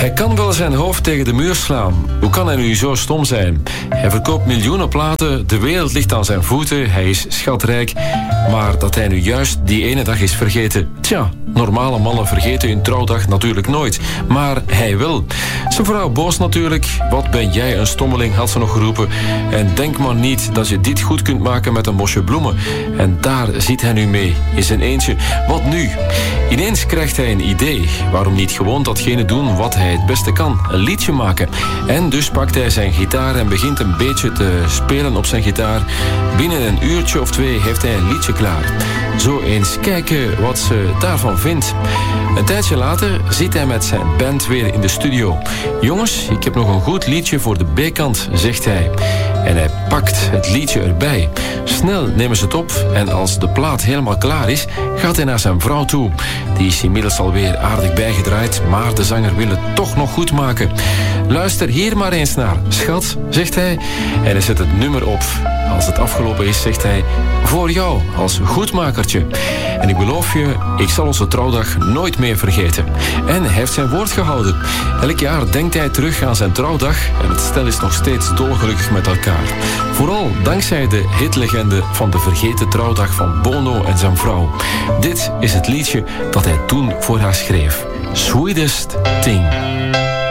Hij kan wel zijn hoofd tegen de muur slaan. Hoe kan hij nu zo stom zijn? Hij verkoopt miljoenen platen, de wereld ligt aan zijn voeten, hij is schatrijk. Maar dat hij nu juist die ene dag is vergeten. Tja, normale mannen vergeten hun trouwdag natuurlijk nooit. Maar hij wel. Zijn vrouw boos natuurlijk. Wat ben jij een stommeling, had ze nog geroepen. En denk maar niet dat je dit goed kunt maken met een bosje bloemen. En daar zit hij nu mee, in zijn eentje. Wat nu? Ineens krijgt hij een idee. Waarom niet gewoon datgene doen wat hij het beste kan? Een liedje maken. En dus pakt hij zijn gitaar en begint een beetje te spelen op zijn gitaar. Binnen een uurtje of 2 heeft hij een liedje klaar. Zo eens kijken wat ze daarvan vindt. Een tijdje later zit hij met zijn band weer in de studio. Jongens, ik heb nog een goed liedje voor de B-kant, zegt hij. En hij pakt het liedje erbij. Snel nemen ze het op en als de plaat helemaal klaar is, gaat hij naar zijn vrouw toe. Die is inmiddels alweer aardig bijgedraaid, maar de zanger wil het toch nog goed maken. Luister hier maar eens naar, schat, zegt hij. En hij zet het nummer op. Als het afgelopen is, zegt hij, voor jou als goedmakertje. En ik beloof je, ik zal onze trouwdag nooit meer vergeten. En hij heeft zijn woord gehouden. Elk jaar denkt hij terug aan zijn trouwdag en het stel is nog steeds dolgelukkig met elkaar. Vooral dankzij de hitlegende van de vergeten trouwdag van Bono en zijn vrouw. Dit is het liedje dat hij toen voor haar schreef. Sweetest Thing.